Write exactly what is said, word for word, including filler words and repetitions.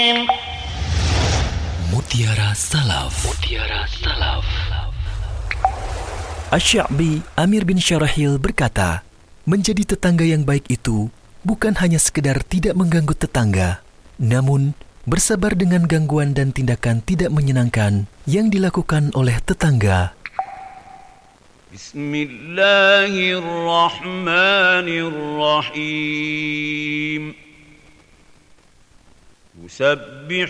Mutiara Salaf. Mutiara Salaf. Asy-Sya'bi Amir bin Syarahil berkata, menjadi tetangga yang baik itu bukan hanya sekedar tidak mengganggu tetangga, namun bersabar dengan gangguan dan tindakan tidak menyenangkan yang dilakukan oleh tetangga. Bismillahirrahmanirrahim. يسبح